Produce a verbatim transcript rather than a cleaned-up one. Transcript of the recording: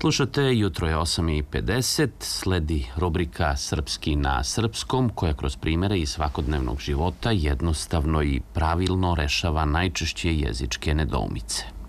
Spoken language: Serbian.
Slušate, jutro je osam i pedeset, sledi rubrika Srpski na srpskom, koja kroz primere iz svakodnevnog života jednostavno i pravilno rešava najčešće jezičke nedoumice.